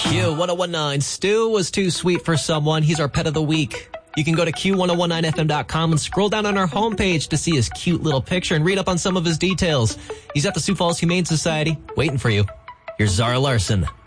Q1019. Stu was too sweet for someone. He's our pet of the week. You can go to Q1019FM.com and scroll down on our homepage to see his cute little picture and read up on some of his details. He's at the Sioux Falls Humane Society waiting for you. Here's Zara Larson.